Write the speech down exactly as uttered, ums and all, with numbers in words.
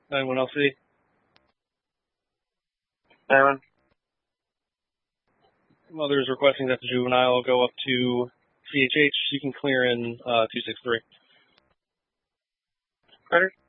Anyone else see? Aaron. Mother's requesting that the juvenile go up to C H H. You can clear in uh, two six three. Carter.